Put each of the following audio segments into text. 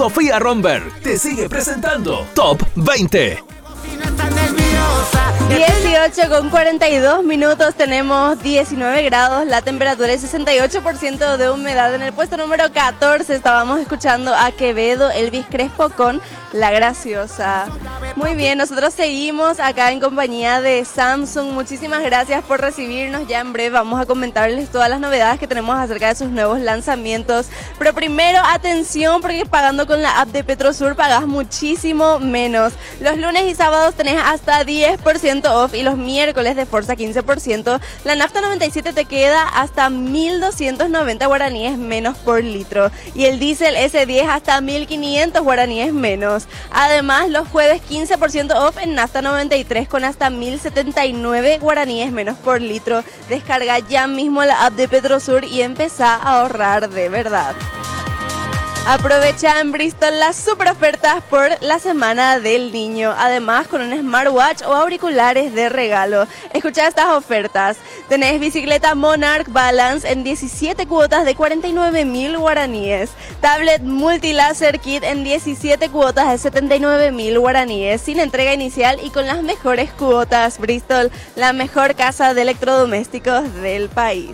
Sofía Romberg te sigue presentando Top 20. 18:42, tenemos 19 grados, la temperatura es 68% de humedad. En el puesto número 14 estábamos escuchando a Quevedo, Elvis Crespo con La Graciosa. Muy bien, nosotros seguimos acá en compañía de Samsung. Muchísimas gracias por recibirnos. Ya en breve vamos a comentarles todas las novedades que tenemos acerca de sus nuevos lanzamientos. Pero primero, atención, porque pagando con la app de Petrosur pagas muchísimo menos. Los lunes y sábados tenés hasta 10% off y los miércoles de Forza 15%. La nafta 97 te queda hasta 1.290 guaraníes menos por litro. Y el diésel S10 hasta 1.500 guaraníes menos. Además, los jueves 15% off en nafta 93 con hasta 1.079 guaraníes menos por litro. Descarga ya mismo la app de Petrosur y empezá a ahorrar de verdad. Aprovecha en Bristol las super ofertas por la Semana del Niño. Además, con un smartwatch o auriculares de regalo. Escucha estas ofertas. Tenés bicicleta Monarch Balance en 17 cuotas de 49.000 guaraníes. Tablet Multilaser Kit en 17 cuotas de 79.000 guaraníes. Sin entrega inicial y con las mejores cuotas. Bristol, la mejor casa de electrodomésticos del país.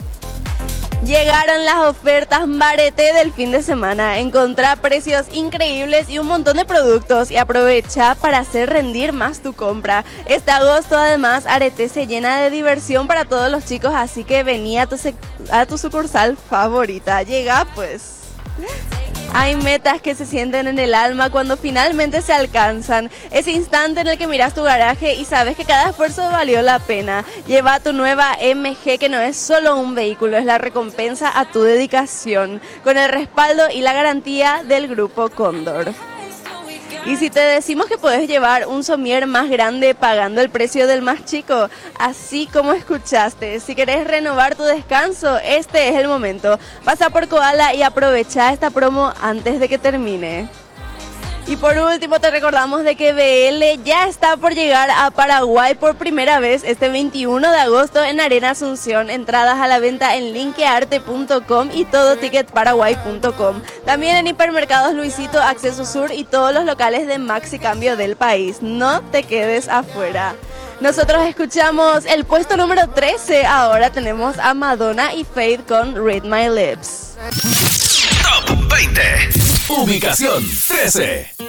Llegaron las ofertas Marete del fin de semana. Encontrá precios increíbles y un montón de productos y aprovecha para hacer rendir más tu compra. Este agosto además Arete se llena de diversión para todos los chicos, así que vení a tu sucursal favorita. Llega pues. Hay metas que se sienten en el alma cuando finalmente se alcanzan. Ese instante en el que miras tu garaje y sabes que cada esfuerzo valió la pena. Lleva tu nueva MG, que no es solo un vehículo, es la recompensa a tu dedicación, con el respaldo y la garantía del Grupo Cóndor. Y si te decimos que puedes llevar un somier más grande pagando el precio del más chico, así como escuchaste, si querés renovar tu descanso, este es el momento. Pasa por Koala y aprovecha esta promo antes de que termine. Y por último te recordamos de que BL ya está por llegar a Paraguay por primera vez este 21 de agosto en Arena Asunción. Entradas a la venta en linkearte.com y todoticketparaguay.com. También en Hipermercados Luisito, Acceso Sur y todos los locales de Maxi Cambio del país. No te quedes afuera. Nosotros escuchamos el puesto número 13. Ahora tenemos a Madonna y Faith con Read My Lips. Top 20. Ubicación 13.